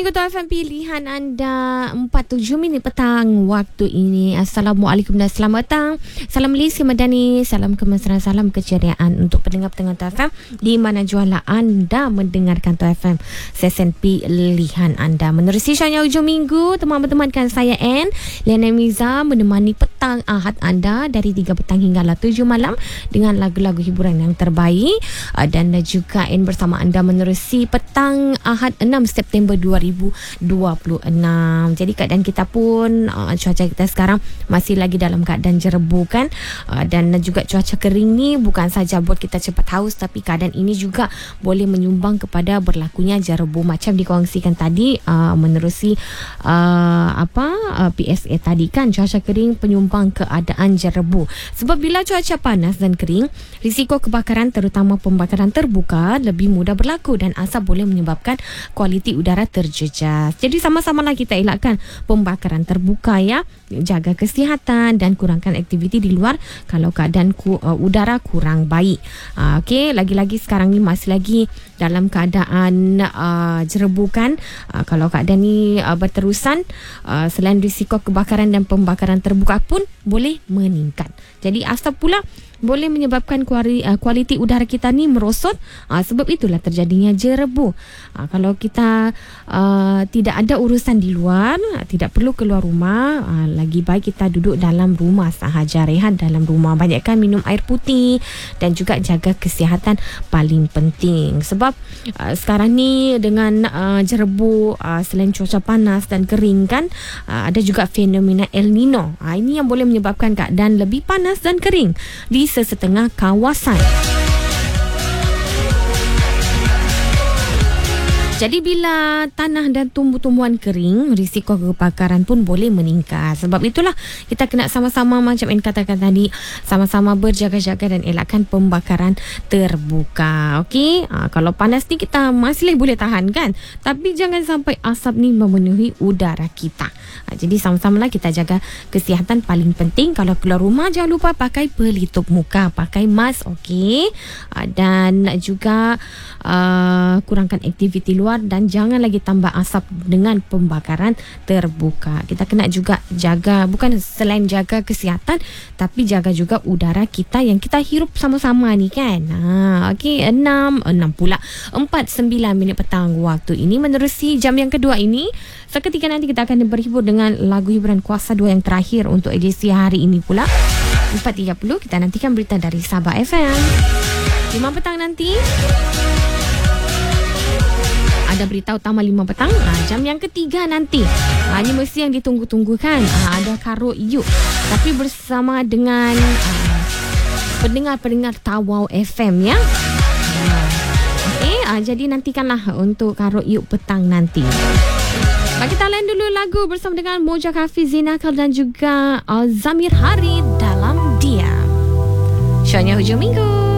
Betul FM pilihan anda 47 minit petang waktu ini. Assalamualaikum dan selamat petang. Salam Malaysia Madani, salam kemesraan, salam keceriaan untuk pendengar-pendengar FM di mana jualan anda mendengarkan FM sesen pilihan anda. Menerusi syahnya hujung minggu, teman-teman kan saya Anne Liana Miza menemani petang Ahad anda dari 3 petang hinggalah 7 malam dengan lagu-lagu hiburan yang terbaik, dan juga Anne bersama anda menerusi petang Ahad 6 September 2026. Jadi keadaan kita pun cuaca kita sekarang masih lagi dalam keadaan jerebu kan, dan juga cuaca kering ni bukan saja buat kita cepat haus, tapi keadaan ini juga boleh menyumbang kepada berlakunya jerebu macam dikongsikan tadi menerusi PSA tadi kan, cuaca kering penyumbang keadaan jerebu. Sebab bila cuaca panas dan kering, risiko kebakaran terutama pembakaran terbuka lebih mudah berlaku dan asap boleh menyebabkan kualiti udara terjejas. Jadi sama-samalah kita elakkan pembakaran terbuka ya. Jaga kesihatan dan kurangkan aktiviti di luar kalau keadaan udara kurang baik. Okey, lagi-lagi sekarang ni masih lagi dalam keadaan jerebu kan. Kalau keadaan ni berterusan, selain risiko kebakaran dan pembakaran terbuka pun boleh meningkat. Jadi asap pula boleh menyebabkan kualiti udara kita ni merosot, sebab itulah terjadinya jerebu. Kalau kita tidak ada urusan di luar, tidak perlu keluar rumah, lagi baik kita duduk dalam rumah sahaja, rehat dalam rumah, banyakkan minum air putih dan juga jaga kesihatan paling penting. Sebab sekarang ni dengan jerebu, selain cuaca panas dan kering kan, ada juga fenomena El Nino. Ini yang boleh menyebabkan keadaan lebih panas dan kering di sesetengah kawasan. Jadi bila tanah dan tumbuh-tumbuhan kering, risiko kebakaran pun boleh meningkat. Sebab itulah kita kena sama-sama, macam yang katakan tadi, sama-sama berjaga-jaga dan elakkan pembakaran terbuka. Okey, kalau panas ni kita masih boleh tahan kan, tapi jangan sampai asap ni memenuhi udara kita. Jadi sama-samalah kita jaga kesihatan paling penting. Kalau keluar rumah jangan lupa pakai pelitup muka, pakai mask, okey, dan juga kurangkan aktiviti luar dan jangan lagi tambah asap dengan pembakaran terbuka. Kita kena juga jaga, bukan selain jaga kesihatan, tapi jaga juga udara kita yang kita hirup sama-sama ni kan. Okey, 6 pula 49 minit petang waktu ini. Menerusi jam yang kedua ini, seketika nanti kita akan berhibur dengan lagu hiburan Kuasa 2 yang terakhir untuk edisi hari ini pula. 4.30 kita nantikan berita dari Sabah FM. 5 petang nanti ada berita utama 5 petang. Jam yang ketiga nanti, ini mesti yang ditunggu-tunggu kan, ada Karo Iuk, tapi bersama dengan pendengar-pendengar Tawau FM ya. Jadi nantikanlah untuk Karo Iuk petang nanti. Kita lain dulu lagu bersama dengan Mojak Hafiz, Zinakal dan juga Zamir Hari dalam Diam. Syahnya hujung minggu.